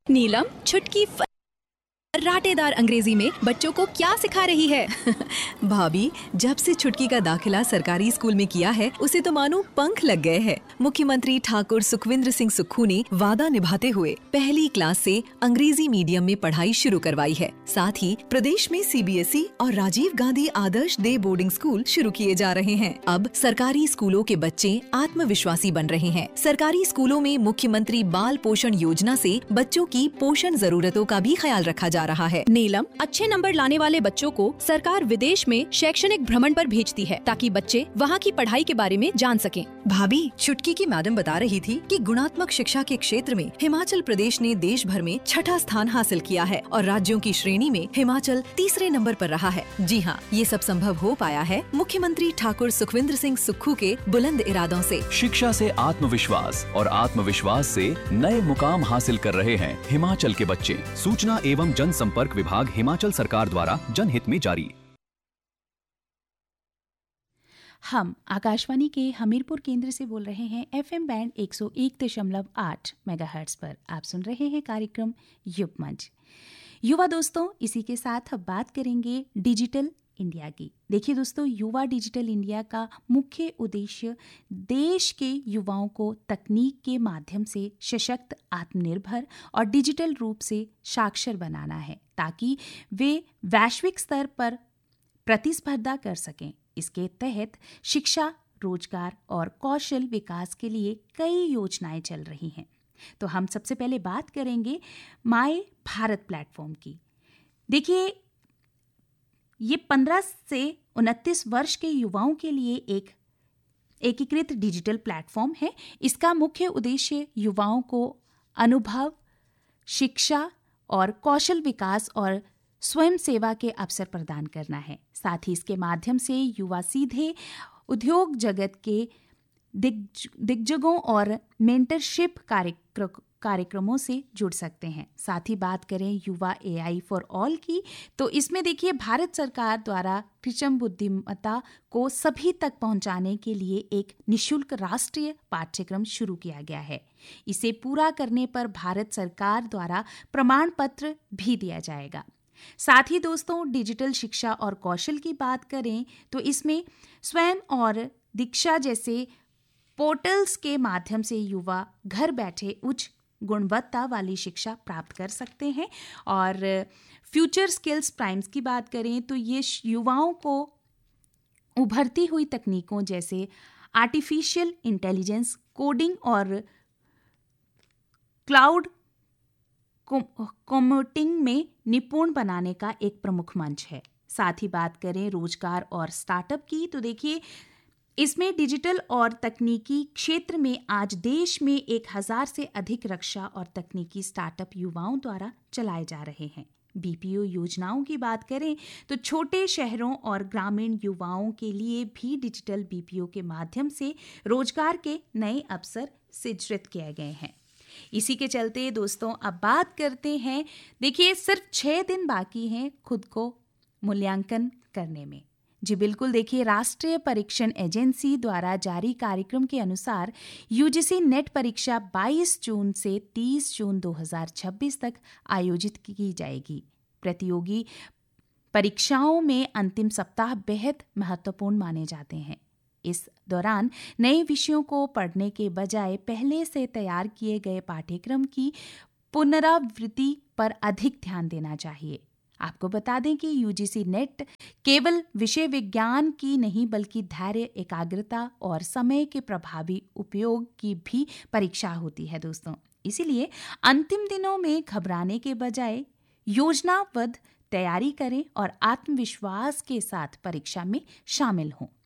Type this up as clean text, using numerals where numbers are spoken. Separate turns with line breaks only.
नीलम छुटकी राटेदार अंग्रेजी में बच्चों को क्या सिखा रही है?
भाभी, जब से छुटकी का दाखिला सरकारी स्कूल में किया है उसे तो मानो पंख लग गए हैं। मुख्यमंत्री ठाकुर सुखविंद्र सिंह सुक्खू ने वादा निभाते हुए पहली क्लास से अंग्रेजी मीडियम में पढ़ाई शुरू करवाई है। साथ ही प्रदेश में CBSE और राजीव गांधी आदर्श डे बोर्डिंग स्कूल शुरू किए जा रहे हैं। अब सरकारी स्कूलों के बच्चे आत्मविश्वासी बन रहे हैं। सरकारी स्कूलों में मुख्यमंत्री बाल पोषण योजना से बच्चों की पोषण जरूरतों का भी ख्याल रखा जा रहा है।
नीलम, अच्छे नंबर लाने वाले बच्चों को सरकार विदेश में शैक्षणिक भ्रमण पर भेजती है ताकि बच्चे वहाँ की पढ़ाई के बारे में जान सकें।
भाभी, छुटकी की मैडम बता रही थी कि गुणात्मक शिक्षा के क्षेत्र में हिमाचल प्रदेश ने देश भर में 6ठा स्थान हासिल किया है और राज्यों की श्रेणी में हिमाचल तीसरे नंबर पर रहा है। जी हाँ, ये सब संभव हो पाया है मुख्यमंत्री ठाकुर सुखविंद्र सिंह सुक्खू के बुलंद इरादों से।
शिक्षा से आत्मविश्वास और आत्मविश्वास से नए मुकाम हासिल कर रहे हैं हिमाचल के बच्चे। सूचना एवं जनसंपर्क विभाग हिमाचल सरकार द्वारा जनहित में जारी।
हम आकाशवाणी के हमीरपुर केंद्र से बोल रहे हैं। FM बैंड 101.8 मेगाहर्ट्ज पर आप सुन रहे हैं कार्यक्रम युवा मंच। युवा दोस्तों, इसी के साथ अब बात करेंगे डिजिटल इंडिया की। देखिए दोस्तों, युवा डिजिटल इंडिया का मुख्य उद्देश्य देश के युवाओं को तकनीक के माध्यम से सशक्त, आत्मनिर्भर और डिजिटल रूप से साक्षर बनाना है ताकि वे वैश्विक स्तर पर प्रतिस्पर्धा कर सकें। इसके तहत शिक्षा, रोजगार और कौशल विकास के लिए कई योजनाएं चल रही हैं। तो हम सबसे पहले बात करेंगे माय भारत प्लेटफॉर्म की। देखिए, ये 15 से 29 वर्ष के युवाओं के लिए एक एकीकृत डिजिटल प्लेटफॉर्म है। इसका मुख्य उद्देश्य युवाओं को अनुभव, शिक्षा और कौशल विकास और स्वयं सेवा के अवसर प्रदान करना है। साथ ही इसके माध्यम से युवा सीधे उद्योग जगत के दिग्गजों और मेंटरशिप कार्यक्रमों से जुड़ सकते हैं। साथ ही बात करें युवा AI फॉर ऑल की, तो इसमें देखिए भारत सरकार द्वारा कृत्रिम बुद्धिमत्ता को सभी तक पहुंचाने के लिए एक निःशुल्क राष्ट्रीय पाठ्यक्रम शुरू किया गया है। इसे पूरा करने पर भारत सरकार द्वारा प्रमाण पत्र भी दिया जाएगा। साथ ही दोस्तों, डिजिटल शिक्षा और कौशल की बात करें तो इसमें स्वयं और दीक्षा जैसे पोर्टल्स के माध्यम से युवा घर बैठे उच्च गुणवत्ता वाली शिक्षा प्राप्त कर सकते हैं। और फ्यूचर स्किल्स प्राइम्स की बात करें तो ये युवाओं को उभरती हुई तकनीकों जैसे आर्टिफिशियल इंटेलिजेंस, कोडिंग और क्लाउड कंप्यूटिंग में निपुण बनाने का एक प्रमुख मंच है। साथ ही बात करें रोजगार और स्टार्टअप की, तो देखिए इसमें डिजिटल और तकनीकी क्षेत्र में आज देश में 1000 से अधिक रक्षा और तकनीकी स्टार्टअप युवाओं द्वारा चलाए जा रहे हैं। BPO योजनाओं की बात करें तो छोटे शहरों और ग्रामीण युवाओं के लिए भी डिजिटल BPO के माध्यम से रोजगार के नए अवसर सृजित किए गए हैं। इसी के चलते दोस्तों, अब बात करते हैं, देखिए सिर्फ 6 दिन बाकी हैं खुद को मूल्यांकन करने में। जी बिल्कुल, देखिए राष्ट्रीय परीक्षण एजेंसी द्वारा जारी कार्यक्रम के अनुसार UGC नेट परीक्षा 22 जून से 30 जून 2026 तक आयोजित की जाएगी। प्रतियोगी परीक्षाओं में अंतिम सप्ताह बेहद महत्वपूर्ण माने जाते हैं। इस दौरान नए विषयों को पढ़ने के बजाय पहले से तैयार किए गए पाठ्यक्रम की पुनरावृत्ति पर अधिक ध्यान देना चाहिए। आपको बता दें कि UGC नेट केवल विषय विज्ञान की नहीं बल्कि धैर्य, एकाग्रता और समय के प्रभावी उपयोग की भी परीक्षा होती है दोस्तों। इसीलिए अंतिम दिनों में घबराने के बजाय योजनाबद्ध तैयारी करें और आत्मविश्वास के साथ परीक्षा में शामिल हों।